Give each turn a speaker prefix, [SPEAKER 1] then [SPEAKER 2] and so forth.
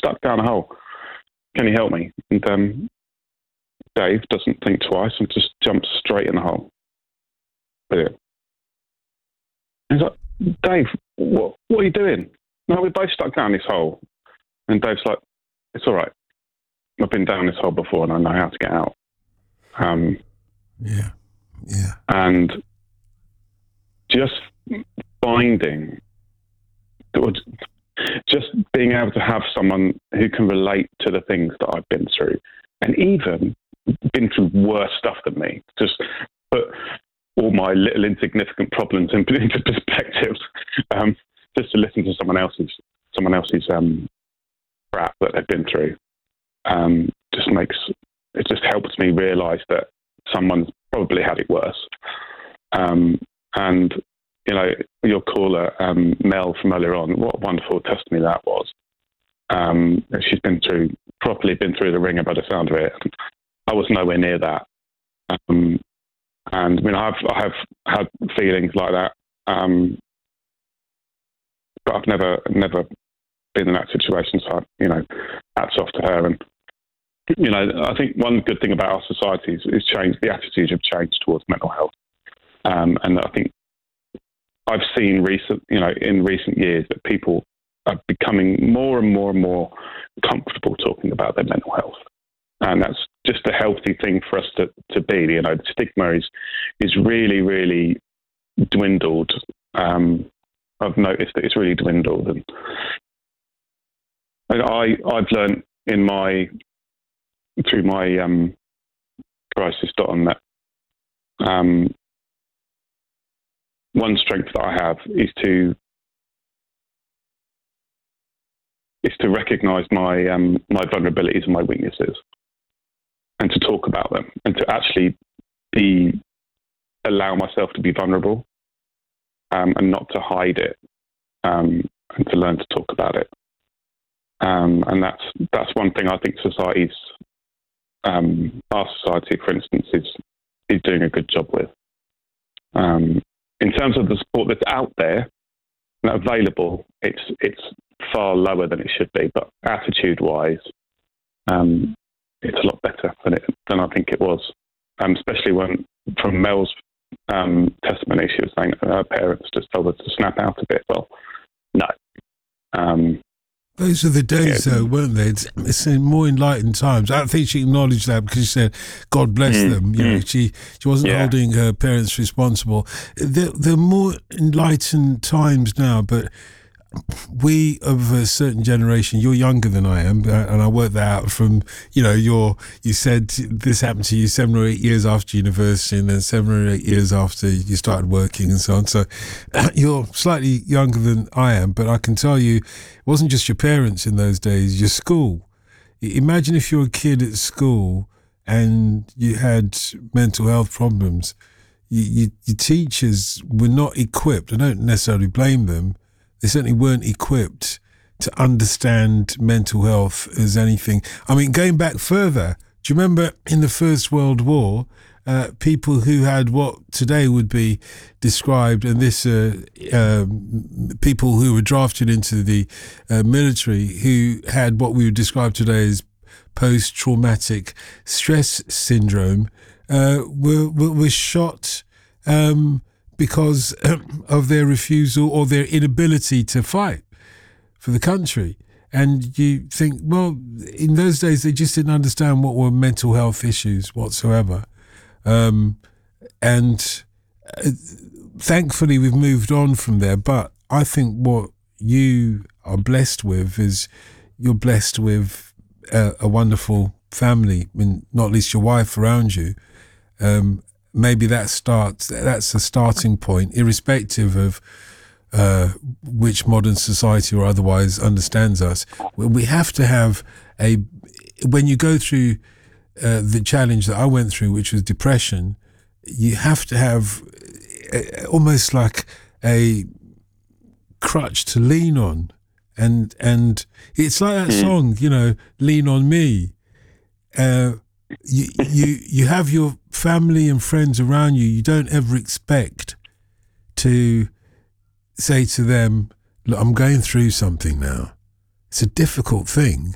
[SPEAKER 1] stuck down a hole. Can you help me? And Dave doesn't think twice and just jumps straight in the hole. Brilliant. He's like, Dave, what are you doing? No, we're both stuck down this hole. And Dave's like, it's all right. I've been down this hole before and I know how to get out.
[SPEAKER 2] Yeah.
[SPEAKER 1] And just finding, just being able to have someone who can relate to the things that I've been through, and even been through worse stuff than me, just put all my little insignificant problems into perspective, just to listen to someone else's crap that they've been through, just helps me realise that someone's probably had it worse. And you know, your caller, Mel from earlier on, what a wonderful testimony that was. She's been through the ringer by the sound of it. I was nowhere near that. And I mean, I have had feelings like that, but I've never been in that situation. So, you know, hats off to her. And, you know, I think one good thing about our society is changed. The attitudes have changed towards mental health. And I think I've seen in recent years that people are becoming more and more and more comfortable talking about their mental health. And that's just a healthy thing for us to be. You know, the stigma is really, really dwindled. I've noticed that it's really dwindled. And I've learned through my crisis.on that one strength that I have is to recognise my vulnerabilities and my weaknesses, and to talk about them, and to actually allow myself to be vulnerable, and not to hide it, and to learn to talk about it. And that's one thing I think our society, for instance, is doing a good job with. In terms of the support that's out there and available, it's far lower than it should be. But attitude-wise, it's a lot better than I think it was. Especially when, from Mel's testimony, she was saying that her parents just told her to snap out a bit. Well, no.
[SPEAKER 2] Those are the days, though, weren't they? It's in more enlightened times. I think she acknowledged that because she said, "God bless them." You know, she wasn't holding her parents responsible. They're more enlightened times now, but we of a certain generation, you're younger than I am, and I worked that out from, you know, you said this happened to you 7 or 8 years after university, and then 7 or 8 years after you started working and so on. So you're slightly younger than I am, but I can tell you, it wasn't just your parents in those days, your school. Imagine if you're a kid at school and you had mental health problems. Your teachers were not equipped. I don't necessarily blame them. They certainly weren't equipped to understand mental health as anything. I mean, going back further, do you remember in the First World War, people who had what today would be described, and this people who were drafted into the military who had what we would describe today as post-traumatic stress syndrome, were shot because of their refusal or their inability to fight for the country. And you think, well, in those days, they just didn't understand what were mental health issues whatsoever. And thankfully, we've moved on from there. But I think what you are blessed with is you're blessed with a wonderful family, and not least your wife around you. Maybe that's a starting point, irrespective of which modern society or otherwise understands us. We have to have when you go through the challenge that I went through, which was depression, you have to have almost like a crutch to lean on. And it's like that song, you know, Lean on Me. You have your family and friends around you. You don't ever expect to say to them, look, I'm going through something now. It's a difficult thing,